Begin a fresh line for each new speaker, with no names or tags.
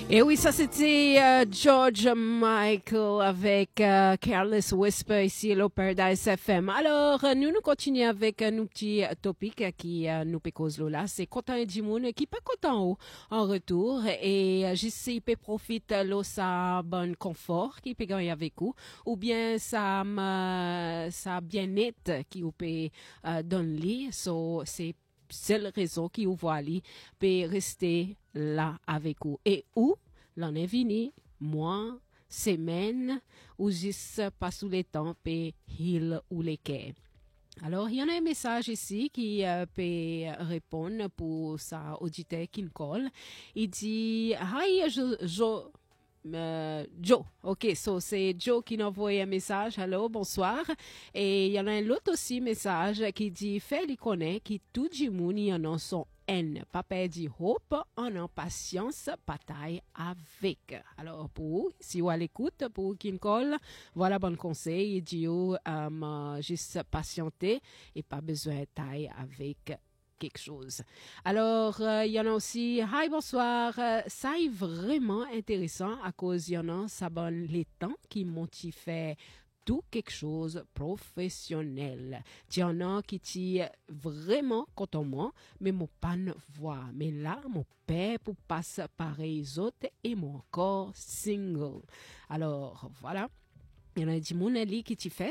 Et oui, ça c'était George Michael avec Careless Whisper ici au Paradise FM. Alors, nous continuons avec nos petits topics qui nous pécosent là. C'est content et Jimoun qui pas content en retour. Et j'essaie de profiter de sa bon confort qui peut gagner avec vous. Ou bien sa bien-être qui vous peut donner. So, c'est seule raison qui vous voit peut rester là avec vous. Et où l'on est venu, mois, semaine, ou juste pas sous les temps, peut il ou les quais. Alors, il y en a un message ici qui peut répondre pour sa auditeur qui me colle. Il dit, hi, Joe. OK, so c'est Joe qui nous envoie un message. Hello, bonsoir. Et il y en a un autre aussi message qui dit, fais-le connaître qui tout du monde y en a son N. Papa dit hope, on a patience, bataille avec. Alors, pour si vous à l'écoute, pour qui me colle, voilà bon conseil. Il dit, juste patienter et pas besoin de taille avec quelque chose. Alors, il y en a aussi, hi, bonsoir. Ça est vraiment intéressant à cause il y en a, ça bonne les temps qui m'ont fait tout quelque chose professionnel. Il y en a qui t'y vraiment content moi, mais mon pas ne voit. Mais là, mon père pour passer pareil les autres et mon encore single. Alors, voilà. Il y en a des gens qui t'y fait